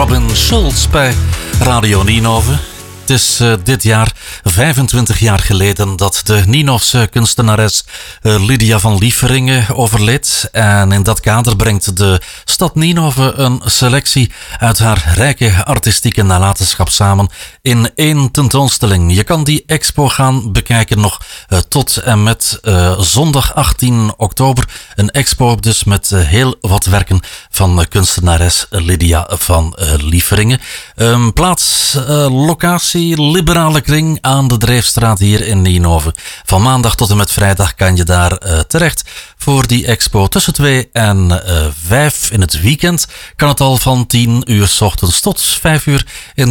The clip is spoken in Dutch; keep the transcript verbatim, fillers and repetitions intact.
Robin Schulz bij Radio Ninove. Het is uh, dit jaar vijfentwintig jaar geleden dat de Ninovse kunstenares uh, Lydia van Lieferingen overleed. En in dat kader brengt de stad Ninove een selectie uit haar rijke artistieke nalatenschap samen in één tentoonstelling. Je kan die expo gaan bekijken nog uh, tot en met uh, zondag achttien oktober. Een expo dus met uh, heel wat werken van uh, kunstenares Lydia van uh, Lieferingen. Um, plaats, uh, locatie, Liberale Kring aan de Dreefstraat hier in Ninove. Van maandag tot en met vrijdag kan je daar uh, terecht voor die expo. Tussen twee en uh, vijf in het weekend kan het al van tien uur 's ochtends tot vijf uur in